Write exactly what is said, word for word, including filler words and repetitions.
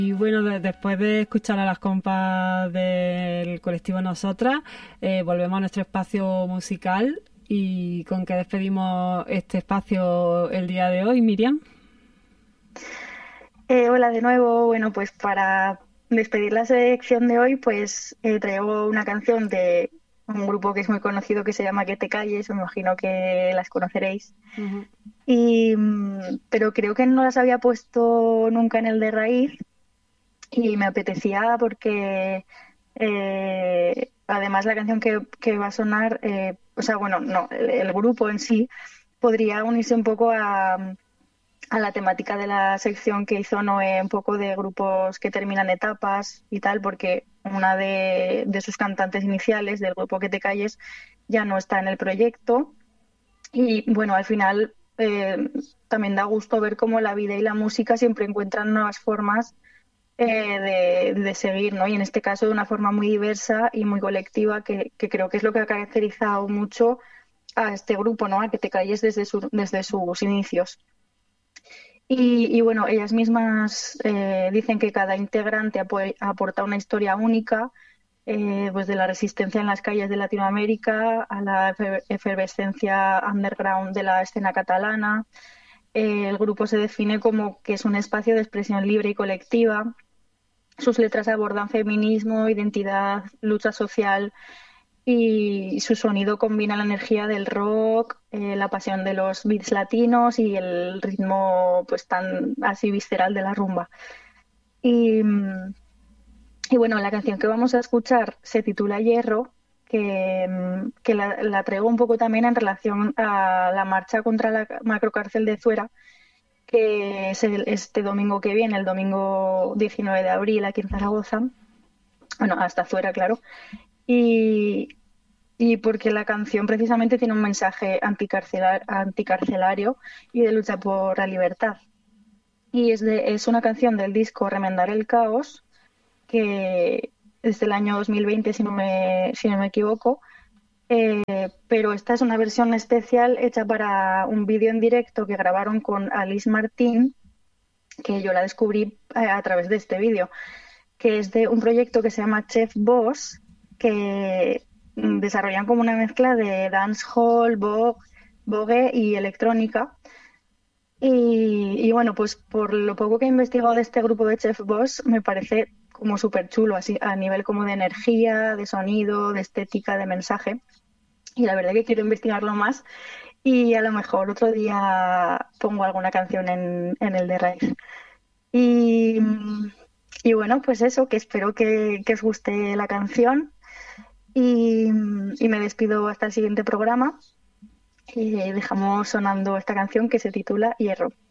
Y bueno, de- después de escuchar a las compas del colectivo Nosotras, eh, volvemos a nuestro espacio musical. ¿Y con qué despedimos este espacio el día de hoy, Miriam? Eh, hola de nuevo. Bueno, pues para despedir la selección de hoy, pues eh, traigo una canción de un grupo que es muy conocido que se llama Que te calles, me imagino que las conoceréis. Ujú. Y, mm, pero creo que no las había puesto nunca en el de raíz y me apetecía porque eh, además la canción que, que va a sonar, eh, o sea, bueno, no, el, el grupo en sí podría unirse un poco a a la temática de la sección que hizo Noé, un poco de grupos que terminan etapas y tal, porque una de, de sus cantantes iniciales del grupo Que te calles ya no está en el proyecto. Y bueno, al final eh, también da gusto ver cómo la vida y la música siempre encuentran nuevas formas eh, de, de seguir, ¿no? Y en este caso de una forma muy diversa y muy colectiva, que, que creo que es lo que ha caracterizado mucho a este grupo, ¿no? A Que te calles desde, su, desde sus inicios. Y, y bueno, ellas mismas eh, dicen que cada integrante apo- aporta una historia única, eh, pues de la resistencia en las calles de Latinoamérica a la efe- efervescencia underground de la escena catalana. Eh, el grupo se define como que es un espacio de expresión libre y colectiva. Sus letras abordan feminismo, identidad, lucha social y su sonido combina la energía del rock, eh, la pasión de los beats latinos y el ritmo pues tan así visceral de la rumba. Y, mm, y bueno, la canción que vamos a escuchar se titula Hierro, que, mm, que la, la traigo un poco también en relación a la marcha contra la macrocárcel de Zuera, que es el- este domingo que viene, el domingo diecinueve de abril aquí en Zaragoza. Bueno, hasta Zuera, claro. Y, y porque la canción precisamente tiene un mensaje anticarcelar- anticarcelario y de lucha por la libertad. Y es, de- es una canción del disco Remendar el Caos, que es del año dos mil veinte, si no me, si no me equivoco. Pero esta es una versión especial hecha para un vídeo en directo que grabaron con Alice Martín, que yo la descubrí eh, a través de este vídeo, que es de un proyecto que se llama Chef Boss, que mm, desarrollan como una mezcla de dancehall, vogue, vogue y electrónica. Y, y bueno, pues por lo poco que he investigado de este grupo de Chef Boss, me parece como súper chulo, así a nivel como de energía, de sonido, de estética, de mensaje. Y la verdad que quiero investigarlo más y a lo mejor otro día pongo alguna canción en, en el de raíz. Y, y bueno, pues eso, que espero que, que os guste la canción y, y me despido hasta el siguiente programa. Y dejamos sonando esta canción que se titula Hierro.